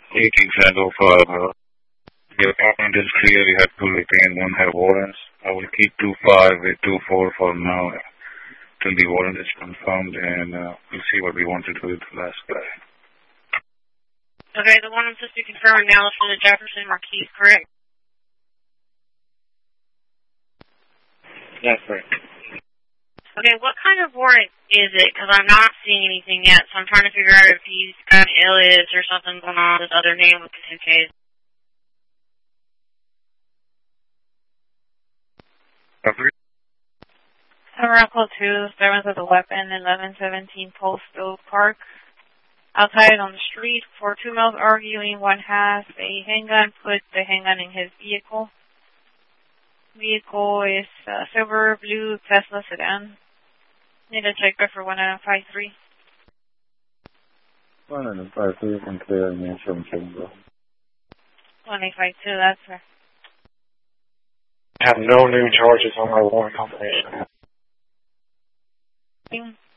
8 example for the apartment is clear, you have 2 retained, 1 have warrants. I will keep 2-5 with 2-4 for now till the warrant is confirmed, and we'll see what we want to do with the last guy. Okay, the one I'm supposed to be confirming now is for the Jefferson Marquise, correct? That's right. Okay, what kind of warrant is it? Because I'm not seeing anything yet, so I'm trying to figure out if he's got an alias or something going on with his other name with the 10Ks. Oracle 2, servants of the weapon, 1117 Post Park. Outside on the street, 4 2 males arguing. One has a handgun, put the handgun in his vehicle. Vehicle is silver blue Tesla sedan. Need a check for 1953. 1953, you can clear the insurance bro. 1852, that's right. I have no new charges on my warrant confirmation.